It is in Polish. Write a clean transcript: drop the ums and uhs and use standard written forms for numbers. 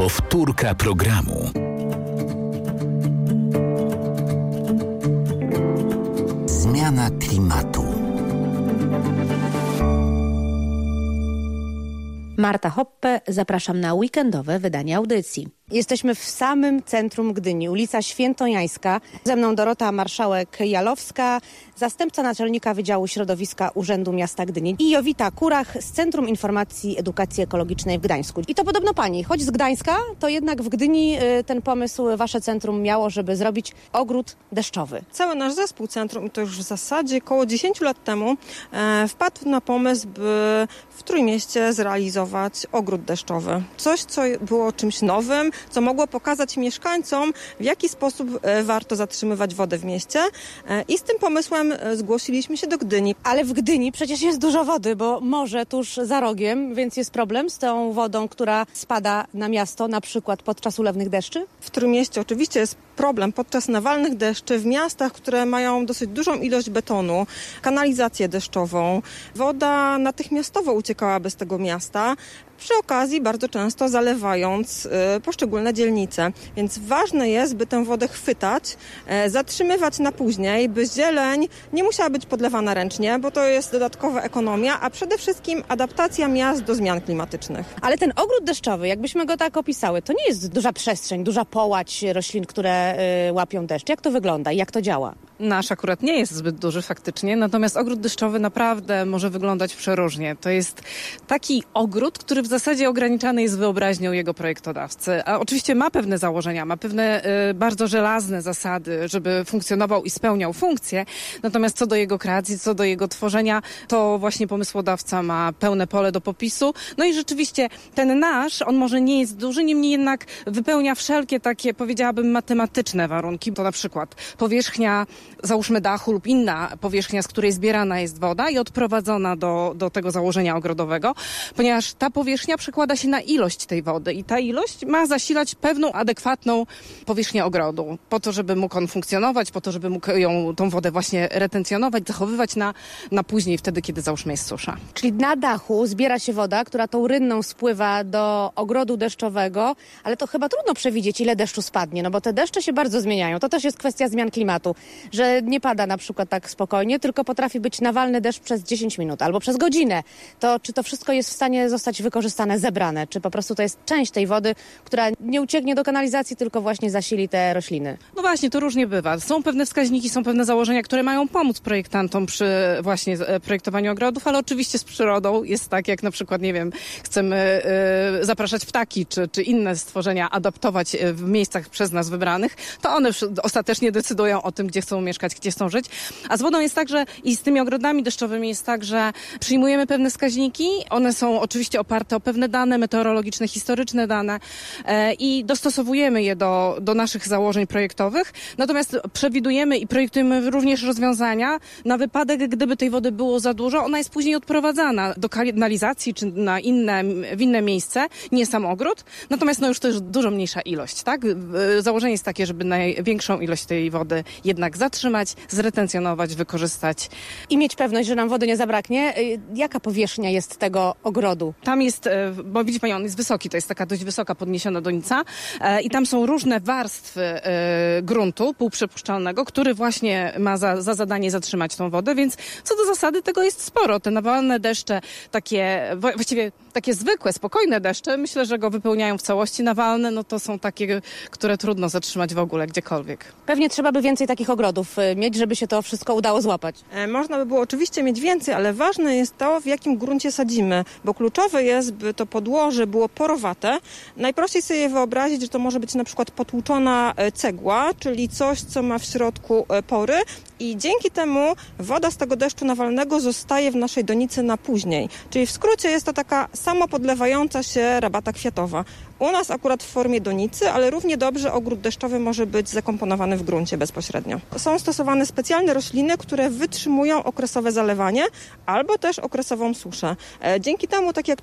Powtórka programu. Zmiana klimatu. Marta Hoppe, zapraszam na weekendowe wydanie audycji. Jesteśmy w samym centrum Gdyni, ulica Świętojańska. Ze mną Dorota Marszałek-Jalowska, zastępca naczelnika Wydziału Środowiska Urzędu Miasta Gdyni i Jowita Kurach z Centrum Informacji Edukacji Ekologicznej w Gdańsku. I to podobno pani, choć z Gdańska, to jednak w Gdyni ten pomysł wasze centrum miało, żeby zrobić ogród deszczowy. Cały nasz zespół centrum, i to już w zasadzie około 10 lat temu, wpadł na pomysł, by w Trójmieście zrealizować ogród deszczowy. Coś, co było czymś nowym, co mogło pokazać mieszkańcom, w jaki sposób warto zatrzymywać wodę w mieście. I z tym pomysłem zgłosiliśmy się do Gdyni. Ale w Gdyni przecież jest dużo wody, bo morze tuż za rogiem, więc jest problem z tą wodą, która spada na miasto, na przykład podczas ulewnych deszczy? W Trójmieście oczywiście jest problem podczas nawalnych deszczy w miastach, które mają dosyć dużą ilość betonu, kanalizację deszczową. Woda natychmiastowo uciekałaby z tego miasta, przy okazji bardzo często zalewając poszczególne dzielnice. Więc ważne jest, by tę wodę chwytać, zatrzymywać na później, by zieleń nie musiała być podlewana ręcznie, bo to jest dodatkowa ekonomia, a przede wszystkim adaptacja miast do zmian klimatycznych. Ale ten ogród deszczowy, jakbyśmy go tak opisały, to nie jest duża przestrzeń, duża połać roślin, które łapią deszcz. Jak to wygląda i jak to działa? Nasz akurat nie jest zbyt duży faktycznie, natomiast ogród deszczowy naprawdę może wyglądać przeróżnie. To jest taki ogród, który w zasadzie ograniczany jest wyobraźnią jego projektodawcy. A oczywiście ma pewne założenia, ma pewne bardzo żelazne zasady, żeby funkcjonował i spełniał funkcje. Natomiast co do jego kreacji, co do jego tworzenia, to właśnie pomysłodawca ma pełne pole do popisu. No i rzeczywiście ten nasz, on może nie jest duży, niemniej jednak wypełnia wszelkie takie, powiedziałabym, matematyczne warunki. To na przykład powierzchnia, załóżmy dachu lub inna powierzchnia, z której zbierana jest woda i odprowadzona do tego założenia ogrodowego, ponieważ ta powierzchnia przekłada się na ilość tej wody i ta ilość ma zasilać pewną adekwatną powierzchnię ogrodu, po to, żeby mógł on funkcjonować, po to, żeby mógł tą wodę właśnie retencjonować, zachowywać na później, wtedy, kiedy załóżmy jest susza. Czyli na dachu zbiera się woda, która tą rynną spływa do ogrodu deszczowego, ale to chyba trudno przewidzieć, ile deszczu spadnie, no bo te deszcze się bardzo zmieniają. To też jest kwestia zmian klimatu, że nie pada na przykład tak spokojnie, tylko potrafi być nawalny deszcz przez 10 minut albo przez godzinę. To czy to wszystko jest w stanie zostać wykorzystane, zebrane? Czy po prostu to jest część tej wody, która nie ucieknie do kanalizacji, tylko właśnie zasili te rośliny? No właśnie, to różnie bywa. Są pewne wskaźniki, są pewne założenia, które mają pomóc projektantom przy właśnie projektowaniu ogrodów, ale oczywiście z przyrodą jest tak, jak na przykład, nie wiem, chcemy zapraszać ptaki, czy inne stworzenia adaptować w miejscach przez nas wybranych, to one ostatecznie decydują o tym, gdzie chcą mieszkać, gdzie chcą żyć. A z wodą jest tak, że i z tymi ogrodami deszczowymi jest tak, że przyjmujemy pewne wskaźniki, one są oczywiście oparte o pewne dane meteorologiczne, historyczne dane i dostosowujemy je do naszych założeń projektowych. Natomiast przewidujemy i projektujemy również rozwiązania na wypadek, gdyby tej wody było za dużo. Ona jest później odprowadzana do kanalizacji czy w inne miejsce, nie sam ogród. Natomiast już to jest dużo mniejsza ilość, tak? Założenie jest takie, żeby największą ilość tej wody jednak zatrzymać, zretencjonować, wykorzystać. I mieć pewność, że nam wody nie zabraknie. Jaka powierzchnia jest tego ogrodu? Tam jest, bo widzi pani, on jest wysoki, to jest taka dość wysoka podniesiona donica i tam są różne warstwy gruntu półprzepuszczalnego, który właśnie ma za zadanie zatrzymać tą wodę, więc co do zasady tego jest sporo. Te nawalne deszcze, właściwie takie zwykłe, spokojne deszcze, myślę, że go wypełniają w całości. Nawalne, no to są takie, które trudno zatrzymać w ogóle gdziekolwiek. Pewnie trzeba by więcej takich ogrodów mieć, żeby się to wszystko udało złapać. Można by było oczywiście mieć więcej, ale ważne jest to, w jakim gruncie sadzimy, bo kluczowe jest, by to podłoże było porowate. Najprościej sobie wyobrazić, że to może być na przykład potłuczona cegła, czyli coś, co ma w środku pory i dzięki temu woda z tego deszczu nawalnego zostaje w naszej donicy na później. Czyli w skrócie jest to taka samopodlewająca się rabata kwiatowa. U nas akurat w formie donicy, ale równie dobrze ogród deszczowy może być zakomponowany w gruncie bezpośrednio. Są stosowane specjalne rośliny, które wytrzymują okresowe zalewanie albo też okresową suszę. Dzięki temu, tak jak